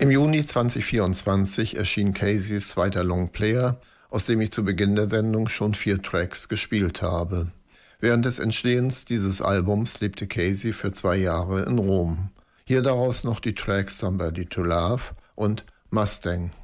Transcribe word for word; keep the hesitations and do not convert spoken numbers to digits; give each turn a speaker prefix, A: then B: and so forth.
A: Im Juni zweitausendvierundzwanzig erschien Caseys zweiter Longplayer, aus dem ich zu Beginn der Sendung schon vier Tracks gespielt habe. Während des Entstehens dieses Albums lebte Casey für zwei Jahre in Rom. Hier daraus noch die Tracks Somebody to Love und Mustang.